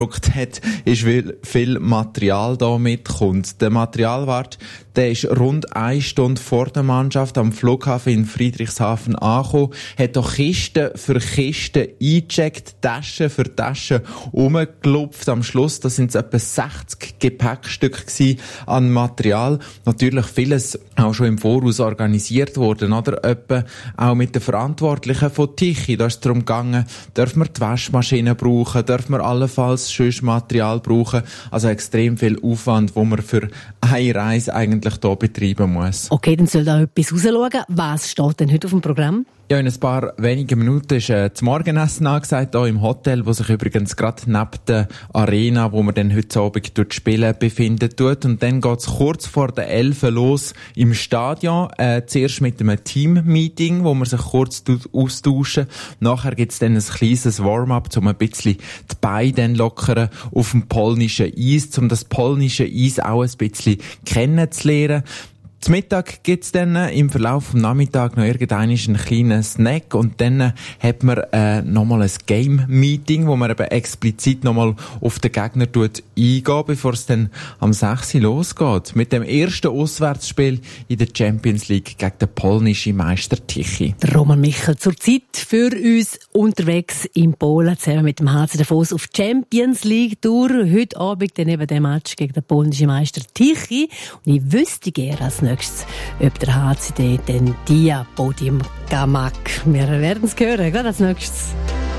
hat, ist, weil viel Material da mitkommt. Der Materialwart, der ist rund 1 Stunde vor der Mannschaft am Flughafen in Friedrichshafen angekommen, hat auch Kiste für Kiste eingecheckt, Tasche für Tasche rumgelupft. Am Schluss, das sind etwa 60 Gepäckstücke an Material. Natürlich vieles auch schon im Voraus organisiert worden, oder? Etwa auch mit den Verantwortlichen von Tichy. Da ist es darum gegangen, dürfen wir die Waschmaschine brauchen, dürfen wir allenfalls sonst Material brauchen. Also extrem viel Aufwand, wo man für eine Reise eigentlich hier betreiben muss. Okay, dann soll da etwas rausschauen. Was steht denn heute auf dem Programm? Ja, in ein paar wenigen Minuten ist das Morgenessen angesagt, hier im Hotel, wo sich übrigens gerade neben der Arena, wo man dann heute Abend dort spielen befindet tut. Und dann geht's kurz vor der 11 los im Stadion. Zuerst mit einem Team-Meeting, wo man sich kurz austauschen. Nachher gibt's dann ein kleines Warm-up, um ein bisschen die Beine dann lockern auf dem polnischen Eis, um das polnische Eis auch ein bisschen kennenzulernen. Zum Mittag gibt's dann im Verlauf des Nachmittags noch irgendeinen kleinen Snack und dann hat man nochmal ein Game-Meeting, wo man eben explizit nochmal auf den Gegner eingeht, bevor es dann am 6. losgeht. Mit dem ersten Auswärtsspiel in der Champions League gegen den polnischen Meister Tichy. Roman Michel zurzeit für uns unterwegs in Polen, zusammen mit dem HC Davos auf Champions League Tour. Heute Abend dann eben der Match gegen den polnischen Meister Tichy. Und ich wüsste gerne als nächstes, ob der HCD denn die Podium mag. Wir werden es hören, gerade als nächstes.